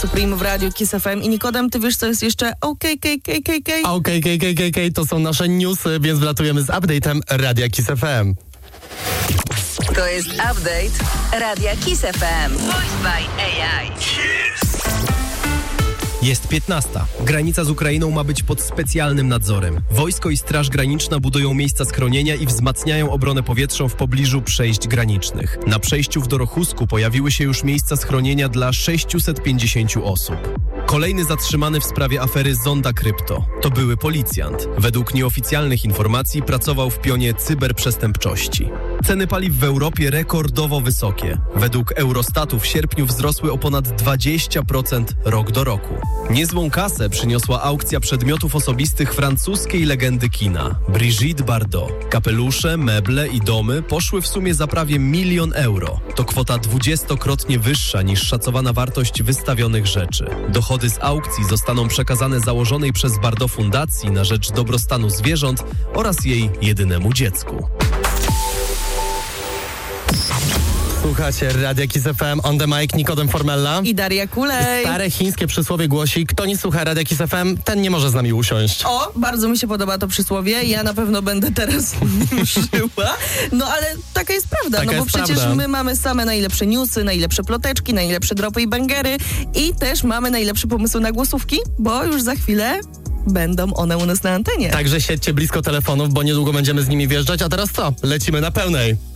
Supreme w Radiu Kiss FM. I Nikodem, ty wiesz, co jest jeszcze OKKKKK? OKKKK to są nasze newsy, więc wlatujemy z update'em Radia Kiss FM. To jest update Radia Kiss FM. Voiced by AI. Jest 15. Granica z Ukrainą ma być pod specjalnym nadzorem. Wojsko i Straż Graniczna budują miejsca schronienia i wzmacniają obronę powietrzną w pobliżu przejść granicznych. Na przejściu w Dorochusku pojawiły się już miejsca schronienia dla 650 osób. Kolejny zatrzymany w sprawie afery Zonda Krypto to były policjant. Według nieoficjalnych informacji pracował w pionie cyberprzestępczości. Ceny paliw w Europie rekordowo wysokie. Według Eurostatu w sierpniu wzrosły o ponad 20% rok do roku. Niezłą kasę przyniosła aukcja przedmiotów osobistych francuskiej legendy kina, Brigitte Bardot. Kapelusze, meble i domy poszły w sumie za prawie 1 000 000 euro. To kwota 20-krotnie wyższa niż szacowana wartość wystawionych rzeczy. Dochody z aukcji zostaną przekazane założonej przez Bardot fundacji na rzecz dobrostanu zwierząt oraz jej jedynemu dziecku. Słuchacie Radia Kiss FM, on the mic, Nikodem Formella I Daria Kulej. Stare chińskie przysłowie głosi, kto nie słucha Radia Kiss FM, ten nie może z nami usiąść. O, bardzo mi się podoba to przysłowie. Ja na pewno będę teraz żyła. No ale taka jest prawda. Taka bo jest przecież prawda. my mamy same najlepsze newsy, najlepsze ploteczki, najlepsze dropy i bangery i też mamy najlepsze pomysły na głosówki, bo już za chwilę będą one u nas na antenie. Także siedźcie blisko telefonów, bo niedługo będziemy z nimi wjeżdżać, a teraz co? Lecimy na pełnej.